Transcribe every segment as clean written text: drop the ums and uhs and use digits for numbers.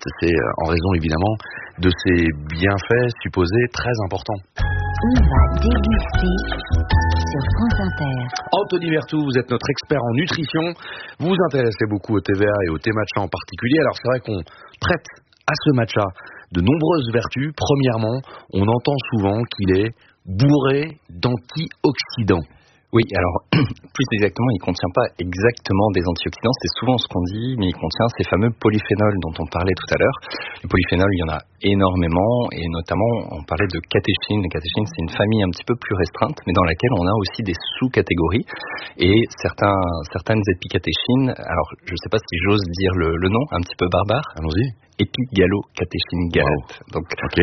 c'est en raison évidemment de ses bienfaits supposés très importants. On va déguster sur France Inter. Anthony Berthoud, vous êtes notre expert en nutrition. Vous vous intéressez beaucoup au thé vert et au thé matcha en particulier. Alors c'est vrai qu'on prête à ce matcha de nombreuses vertus. Premièrement, on entend souvent qu'il est bourré d'antioxydants. Oui, alors plus exactement, il ne contient pas exactement des antioxydants, c'est souvent ce qu'on dit, mais il contient ces fameux polyphénols dont on parlait tout à l'heure. Les polyphénols, il y en a énormément, et notamment on parlait de catéchines. Les catéchines, c'est une famille un petit peu plus restreinte, mais dans laquelle on a aussi des sous-catégories, et certaines épicatéchines, alors je ne sais pas si j'ose dire le nom, un petit peu barbare. Allons-y. Épigallocatechine galate. Wow. Donc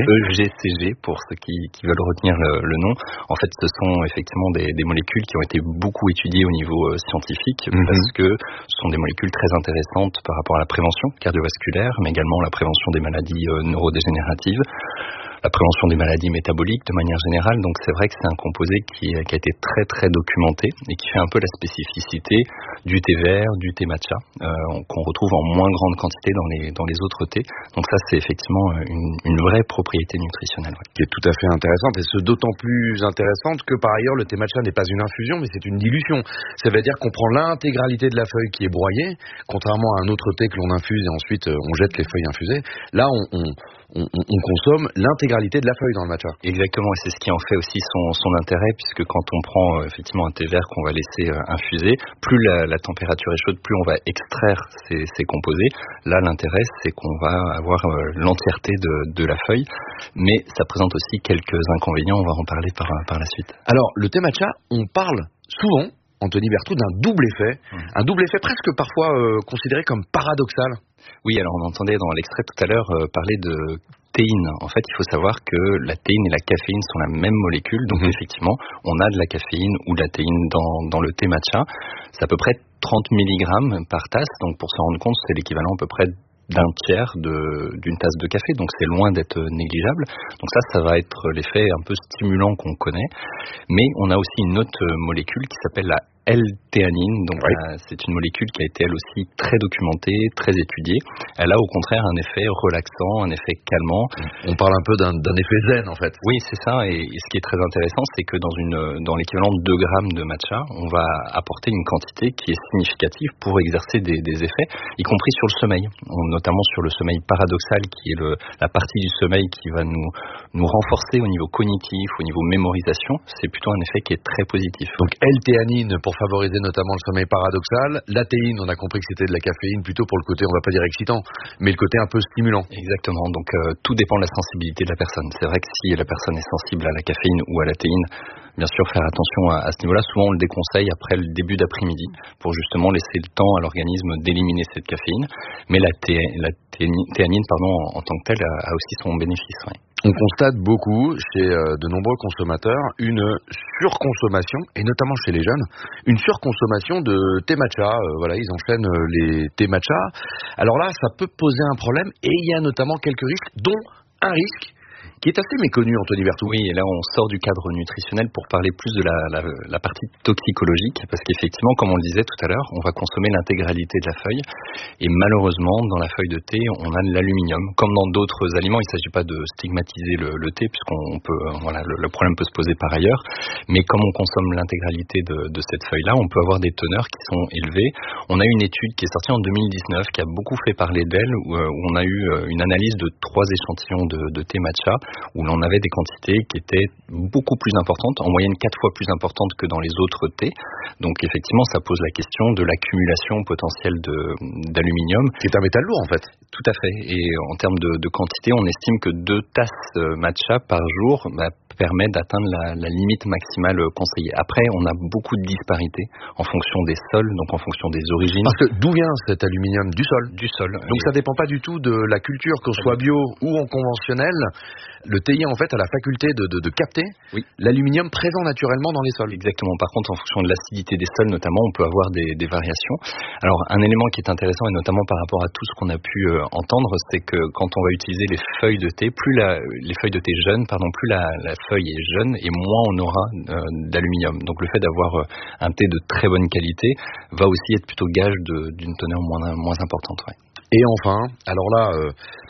EGCG pour ceux qui veulent retenir le nom. En fait, ce sont effectivement des molécules qui ont été beaucoup étudiées au niveau scientifique parce que ce sont des molécules très intéressantes par rapport à la prévention cardiovasculaire, mais également la prévention des maladies neurodégénératives, la prévention des maladies métaboliques de manière générale. Donc c'est vrai que c'est un composé qui a été très très documenté et qui fait un peu la spécificité du thé vert, du thé matcha, qu'on retrouve en moins grande quantité dans les autres thés. Donc ça c'est effectivement une vraie propriété nutritionnelle. Ouais. Qui est tout à fait intéressante, et ce d'autant plus intéressante que par ailleurs le thé matcha n'est pas une infusion mais c'est une dilution. Ça veut dire qu'on prend l'intégralité de la feuille qui est broyée, contrairement à un autre thé que l'on infuse et ensuite on jette les feuilles infusées. Là on consomme l'intégralité de la feuille dans le matcha. Exactement, et c'est ce qui en fait aussi son intérêt, puisque quand on prend effectivement un thé vert qu'on va laisser infuser, plus la température est chaude, plus on va extraire ces composés. Là, l'intérêt, c'est qu'on va avoir l'entièreté de la feuille, mais ça présente aussi quelques inconvénients, on va en parler par la suite. Alors, le thé matcha, on parle souvent, Anthony Berthoud, d'un double effet, un double effet presque parfois considéré comme paradoxal. Oui, alors on entendait dans l'extrait tout à l'heure parler de théine. En fait, il faut savoir que la théine et la caféine sont la même molécule, donc effectivement, on a de la caféine ou de la théine dans le thé matcha. C'est à peu près 30 mg par tasse, donc pour se rendre compte, c'est l'équivalent à peu près d'un tiers d'une tasse de café, donc c'est loin d'être négligeable. Donc ça va être l'effet un peu stimulant qu'on connaît, mais on a aussi une autre molécule qui s'appelle la L-théanine, donc c'est une molécule qui a été elle aussi très documentée, très étudiée. Elle a au contraire un effet relaxant, un effet calmant. On parle un peu d'un effet zen en fait. Oui, c'est ça, et ce qui est très intéressant, c'est que dans l'équivalent de 2 grammes de matcha, on va apporter une quantité qui est significative pour exercer des effets, y compris sur le sommeil, notamment sur le sommeil paradoxal, qui est la partie du sommeil qui va nous renforcer au niveau cognitif, au niveau mémorisation. C'est plutôt un effet qui est très positif. Donc L-théanine pour favoriser notamment le sommeil paradoxal. La théine, on a compris que c'était de la caféine, plutôt pour le côté, on va pas dire excitant, mais le côté un peu stimulant. Exactement, donc tout dépend de la sensibilité de la personne. C'est vrai que si la personne est sensible à la caféine ou à la théine, bien sûr faire attention à ce niveau-là. Souvent on le déconseille après le début d'après-midi pour justement laisser le temps à l'organisme d'éliminer cette caféine, mais la théanine en tant que telle a aussi son bénéfice. Ouais. On constate beaucoup chez de nombreux consommateurs une surconsommation, et notamment chez les jeunes, une surconsommation de thé matcha. Ils enchaînent les thé matcha. Alors là, ça peut poser un problème, et il y a notamment quelques risques, dont un risque qui est assez méconnu, Anthony Berthoud. Oui, et là on sort du cadre nutritionnel pour parler plus de la partie toxicologique, parce qu'effectivement, comme on le disait tout à l'heure, on va consommer l'intégralité de la feuille, et malheureusement, dans la feuille de thé, on a de l'aluminium. Comme dans d'autres aliments, il ne s'agit pas de stigmatiser le thé, puisqu'on peut, le problème peut se poser par ailleurs, mais comme on consomme l'intégralité de cette feuille-là, on peut avoir des teneurs qui sont élevées. On a une étude qui est sortie en 2019, qui a beaucoup fait parler d'elle, où on a eu une analyse de 3 échantillons de thé matcha, où l'on avait des quantités qui étaient beaucoup plus importantes, en moyenne 4 fois plus importantes que dans les autres thés. Donc effectivement, ça pose la question de l'accumulation potentielle d'aluminium. Qui est un métal lourd en fait. Tout à fait. Et en termes de quantité, on estime que 2 tasses matcha par jour permet d'atteindre la limite maximale conseillée. Après, on a beaucoup de disparités en fonction des sols, donc en fonction des origines. Parce que d'où vient cet aluminium? Du sol. Du sol. Donc ça dépend pas du tout de la culture, qu'on soit bio ou en conventionnel. Le théier en fait a la faculté de capter l'aluminium présent naturellement dans les sols. Exactement. Par contre, en fonction de l'acidité des sols notamment, on peut avoir des variations. Alors un élément qui est intéressant, et notamment par rapport à tout ce qu'on a pu entendre, c'est que quand on va utiliser les feuilles de thé, les feuilles de thé jeunes, plus la feuille est jeune et moins on aura d'aluminium. Donc le fait d'avoir un thé de très bonne qualité va aussi être plutôt gage d'une teneur moins importante. Ouais. Et enfin, alors là,